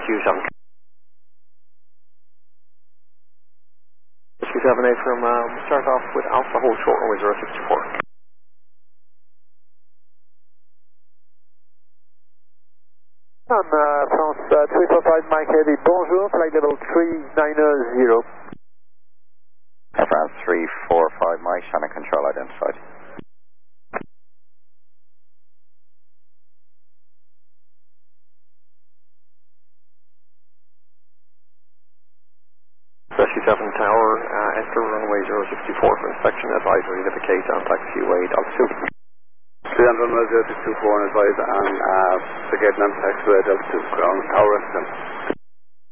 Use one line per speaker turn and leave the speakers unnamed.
Q7. Q7A from, start off with Alpha hold short runway 064.
On France 345 Mike Heavy, bonjour, flight level 390.
France 345 Mike, channel control identified.
Q7 Tower, enter runway 064 for inspection, advisory, navigate on taxiway altitude.
300 runway 064 and advise on the gate and taxiway altitude, ground tower.